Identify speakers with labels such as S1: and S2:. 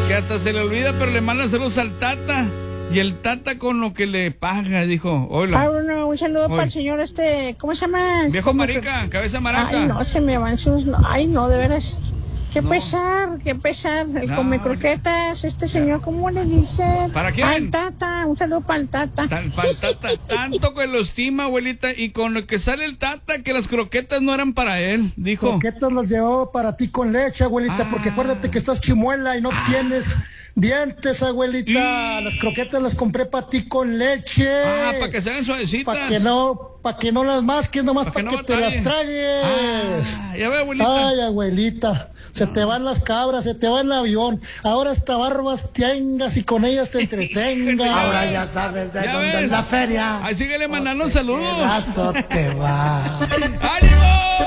S1: Que hasta se le olvida, pero le manda saludos al Tata. Y el Tata con lo que le paga, dijo, hola.
S2: Ah, bueno, un saludo para el señor ¿cómo se llama?
S1: Viejo marica, cabeza maraca.
S2: Ay, no, se me van sus... Ay, no, de veras. Qué pesar. El come croquetas, señor, ¿cómo le dice?
S1: ¿Para quién?
S2: Al Tata, un saludo para el Tata.
S1: Para el Tata, tanto que lo estima, abuelita, y con lo que sale el Tata, que las croquetas no eran para él, dijo.
S3: Croquetas las llevaba para ti con leche, abuelita, porque acuérdate que estás chimuela y no tienes dientes, abuelita. Las croquetas las compré para ti con leche.
S1: Para que sean suavecitas.
S3: Para que no las masques, nomás para que te las tragues.
S1: Ya ve, abuelita.
S3: Ay, abuelita, se te van las cabras, se te va el avión. Ahora hasta barbas tengas y con ellas te entretengas.
S4: Ahora ya sabes de dónde es la feria.
S1: Ahí síguele mandando saludos.
S4: Te va.
S1: ¡Ánimo!